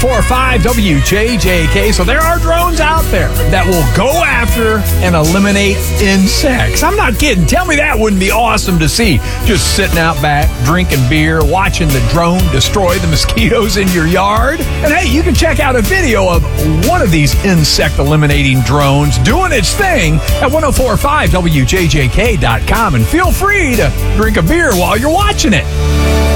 1045 WJJK. So there are drones out there that will go after and eliminate insects. I'm not kidding. Tell me that wouldn't be awesome to see. Just sitting out back, drinking beer, watching the drone destroy the mosquitoes in your yard. And hey, you can check out a video of one of these insect eliminating drones doing its thing at 1045WJJK.com. And feel free to drink a beer while you're watching it.